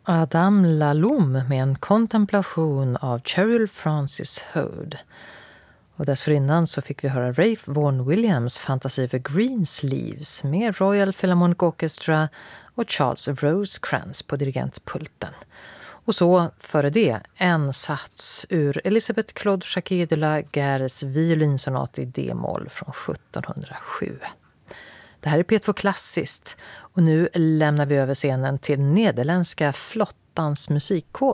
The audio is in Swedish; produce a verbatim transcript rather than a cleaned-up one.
Adam Laloum med en kontemplation av Cheryl Francis Hode. Och dessförinnan så fick vi höra Ralph Vaughan Williams fantasi för Greensleeves med Royal Philharmonic Orchestra och Charles Rosecrans på dirigentpulten. Och så före det en sats ur Elisabeth Claude Jacquet de la Guerres violinsonat i D-moll från sjuttonhundrasju. Det här är P två Klassiskt och nu lämnar vi över scenen till nederländska flottans musikkår.